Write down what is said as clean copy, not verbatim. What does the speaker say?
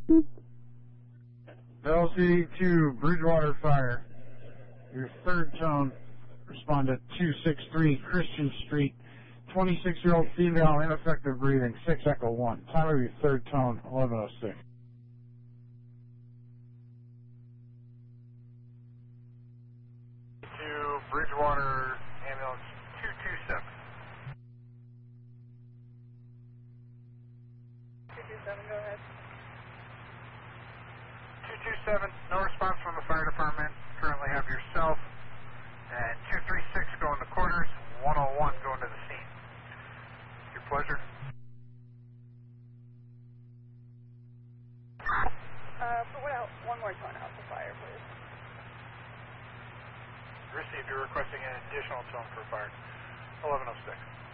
LC to Bridgewater Fire. Your third tone, respond to 263 Christian Street. 26-year-old female, ineffective breathing, 6 Echo 1. Time of your third tone, 1106. To Bridgewater, ambulance 227. 227, go ahead. 227, no response from the fire department. Currently have yourself and 236 going to quarters, 101 going to the scene. Your pleasure. Put out one more tone out for fire, please. Received, you're requesting an additional tone for fire. 1106.